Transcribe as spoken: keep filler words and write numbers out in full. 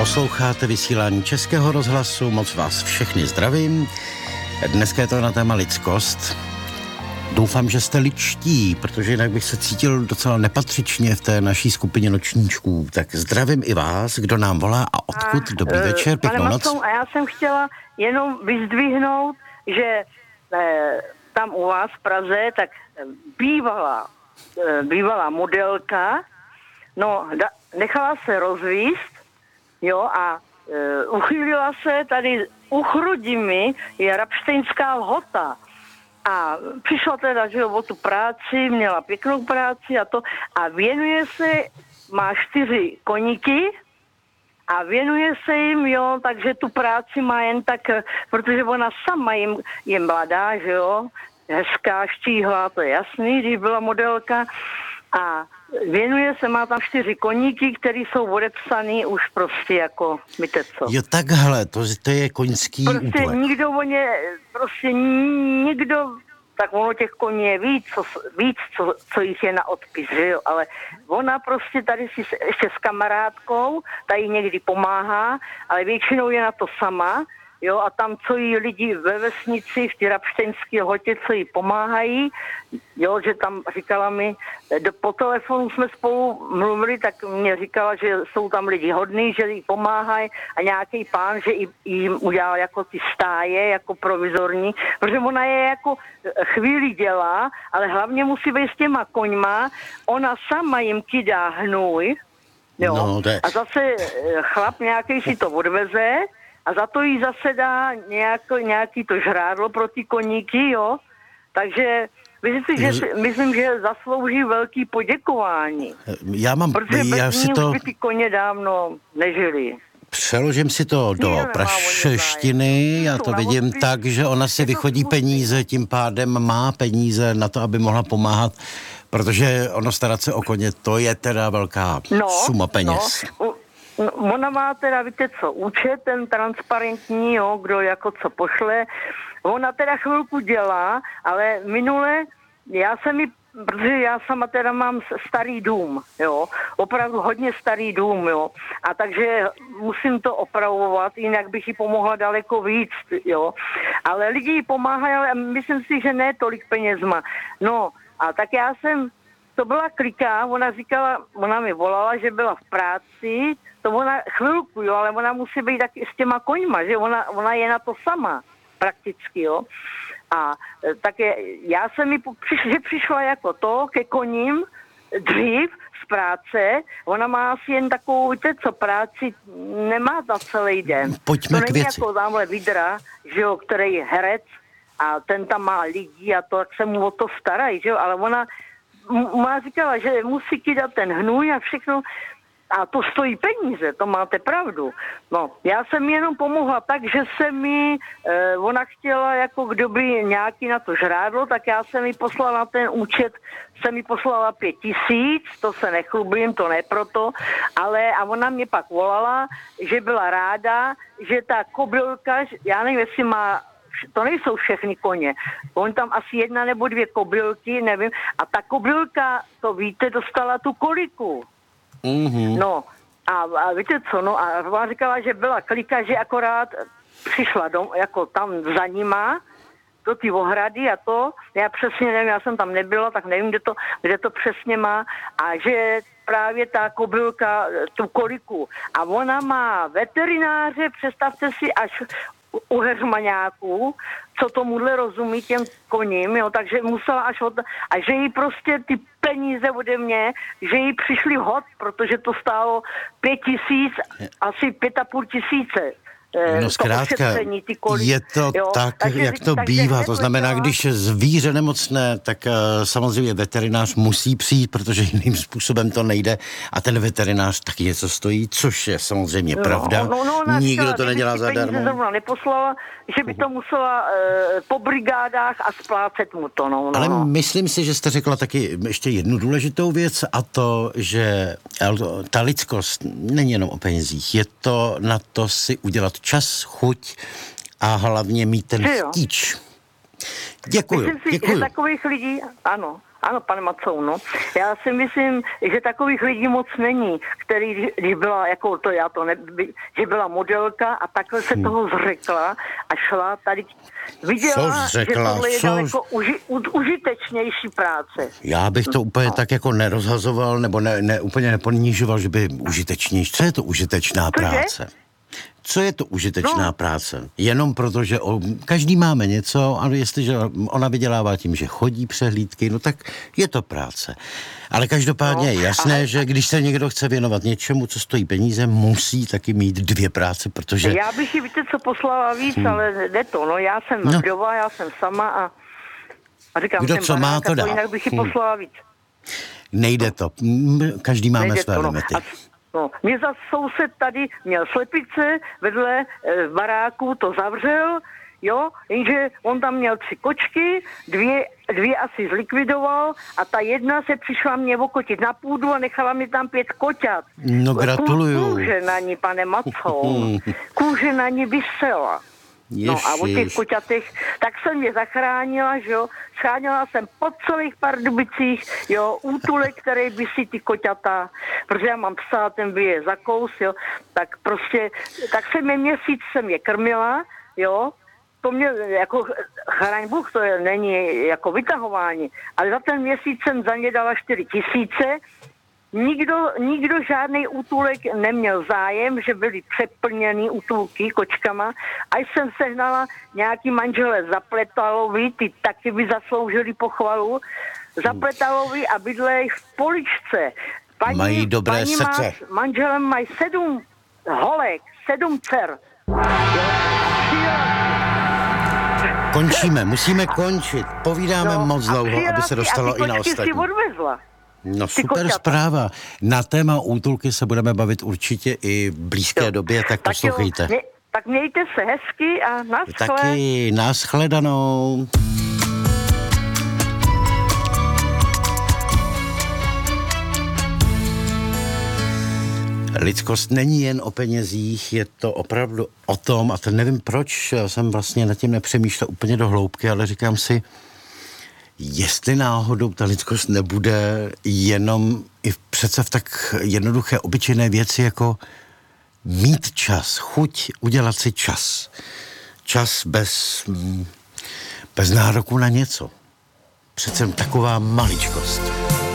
Posloucháte vysílání Českého rozhlasu, moc vás všechny zdravím. Dneska je to na téma lidskost. Doufám, že jste lidští, protože jinak bych se cítil docela nepatřičně v té naší skupině nočníčků. Tak zdravím i vás, kdo nám volá a odkud. Dobrý večer, pěknou noc. Macon, a já jsem chtěla jenom vyzdvihnout, že eh, tam u vás v Praze, tak bývalá, eh, bývalá modelka, no, da, nechala se rozvíst, jo, a e, uchýlila se tady u Chrudimi, je Rapštejnská Lhota. A přišla teda, že jo, o tu práci, měla pěknou práci a to, a věnuje se, má čtyři koníky a věnuje se jim, jo, takže tu práci má jen tak, protože ona sama jim, je mladá, že jo, hezká, štíhlá, to je jasný, když byla modelka, a věnuje se, má tam čtyři koníky, které jsou odepsaný už prostě jako, víte co. Jo, takhle, to, to je koňský prostě úplek. nikdo o ně, prostě nikdo, tak ono těch koní je víc, co, víc co, co jich je na odpis, že jo, ale ona prostě tady si ještě s kamarádkou, tady někdy pomáhá, ale většinou je na to sama, jo, a tam, co jí lidi ve vesnici, v té Rapštejnské Lhotě, co jí pomáhají, jo, že tam říkala mi, do, po telefonu jsme spolu mluvili, tak mě říkala, že jsou tam lidi hodní, že jí pomáhají a nějaký pán, že jim udělal jako ty stáje, jako provizorní, protože ona je jako chvíli dělá, ale hlavně musí být s těma koňma, ona sama jim kydá hnůj, jo, no, a zase chlap nějaký si to odveze, a za to jí zase dá nějak, nějaký to žrádlo pro ty koníky, jo. Takže myslím, že, si, myslím, že zaslouží velký poděkování. Já mám, protože bez já ní si to... už by ty koně dávno nežili. Přeložím si to do praštiny, já to vidím tak, že ona si vychodí peníze, tím pádem má peníze na to, aby mohla pomáhat, protože ono starat se o koně, to je teda velká no, suma peněz. No. Ona má teda, víte co, účet, ten transparentní, jo, kdo jako co pošle. Ona teda chvilku dělá, ale minule, já jsem mi, protože já sama teda mám starý dům, jo, opravdu hodně starý dům, jo, a takže musím to opravovat, jinak bych jí pomohla daleko víc, jo, ale lidi jí pomáhají, ale myslím si, že ne tolik penězma. No, a tak já jsem, to byla kliká, ona říkala, ona mi volala, že byla v práci, to ona chvilku, jo, ale ona musí být taky s těma koňma, že ona, ona je na to sama, prakticky, jo. A tak je, já jsem mi přiš, že přišla jako to ke koním dřív z práce, ona má asi jen takovou, víte co, práci nemá na celý den. Pojďme to k není věci. jako tamhle Vidra, že jo, který je herec a ten tam má lidi a to, jak se mu o to starají, že jo, ale ona má říkala, že musí kydat ten hnůj a všechno. A to stojí peníze, to máte pravdu. No, já jsem jenom pomohla tak, že se mi, eh, ona chtěla jako kdo by nějaký na to žrádlo, tak já jsem mi poslala na ten účet, jsem mi poslala pět tisíc, to se nechlubím, to ne proto, ale a ona mě pak volala, že byla ráda, že ta kobylka, já nevím, jestli má, to nejsou všechny koně. On tam asi jedna nebo dvě kobylky, nevím. A ta kobylka, to víte, dostala tu koliku. Mm-hmm. No a, a víte co, no a ona říkala, že byla klika, že akorát přišla dom, jako tam za nima, do ty ohrady a to, já přesně nevím, já jsem tam nebyla, tak nevím, kde to, kde to přesně má, a že právě ta kobylka tu koliku. A ona má veterináře, představte si, až u hermaňáků, co tomuhle rozumí těm koním, jo, takže musela až od... A že jí prostě ty peníze ode mě, že jí přišli hod, protože to stálo pět tisíc, asi pět a půl tisíce. No zkrátka, je to jo, tak, takže, jak to takže bývá. To znamená, když je zvíře nemocné, tak uh, samozřejmě veterinář musí přijít, protože jiným způsobem to nejde. A ten veterinář taky něco stojí, což je samozřejmě no, pravda. No, no, no, nikdo chtěla, to nedělá zadarmo. Zrovna neposlala, že by to musela uh, po brigádách a splácet mu to. No, no, Ale no. myslím si, že jste řekla taky ještě jednu důležitou věc, a to, že ta lidskost není jenom o penězích. Je to na to si udělat čas, chuť a hlavně mít ten chtíč. Děkuju. Myslím si, děkuju. že takových lidí, ano, Ano, pane Macou, no. Já si myslím, že takových lidí moc není, který, když byla, jako to já to ne, že byla modelka a takhle se hmm. toho zřekla a šla tady, viděla, že tohle je daleko uži, u, užitečnější práce. Já bych to úplně no. tak jako nerozhazoval, nebo ne, ne, úplně neponížoval, že by užitečnější. Co je to užitečná Cože? práce? Co je to užitečná no. práce? Jenom proto, že o, každý máme něco, ale jestliže ona vydělává tím, že chodí přehlídky, no tak je to práce. Ale každopádně no. je jasné, a... že když se někdo chce věnovat něčemu, co stojí peníze, musí taky mít dvě práce, protože... Já bych ji, víte, co poslala víc, hmm. ale jde to, no já jsem no. vdova, já jsem sama a, a říkám, kdo co má, to dá. Jinak bych ji poslala víc. Nejde to. Každý máme Nejde své to, limity. No. No, mě za soused tady měl slepice, vedle e, baráku to zavřel, jo, jenže on tam měl tři kočky, dvě, dvě asi zlikvidoval a ta jedna se přišla mě okotit na půdu a nechala mi tam pět koťat. No gratuluju. Kůže na ní, pane Maco, kůže na ní vysela. Ježiš. No a o těch koťatech, tak jsem je zachránila, že jo, schránila jsem po celých Pardubicích, jo, útulek, který by si ty koťata, protože já mám psa, ten by je zakous, jo, tak prostě, tak jsem je měsíc jsem je krmila, jo, to mě, jako, chraň Bůh, to je, není jako vytahování, ale za ten měsíc jsem za ně dala čtyři tisíce. Nikdo, nikdo žádný útulek neměl zájem, že byly přeplněný útulky kočkama. A jsem sehnala nějaký manžele Zapletalovi, ty taky by zasloužili pochvalu. Zapletalovi a bydlej v Poličce. Paní, mají dobré paní srdce. Má, s manželem mají sedm holek, sedm dcer. Končíme, musíme končit. Povídáme no, moc dlouho, aby se dostalo i na ostatní. Si odvezla. No super zpráva. Na téma útulky se budeme bavit určitě i v blízké jo. době, tak, tak poslouchejte. Jo, mě, tak mějte se hezky a naschle. Taky nashledanou. Lidskost není jen o penězích, je to opravdu o tom, a to nevím proč, já jsem vlastně nad tím nepřemýšlel úplně do hloubky, ale říkám si, jestli náhodou ta lidskost nebude jenom i přece v tak jednoduché, obyčejné věci, jako mít čas, chuť udělat si čas. Čas bez, bez nároku na něco. Přece taková maličkost.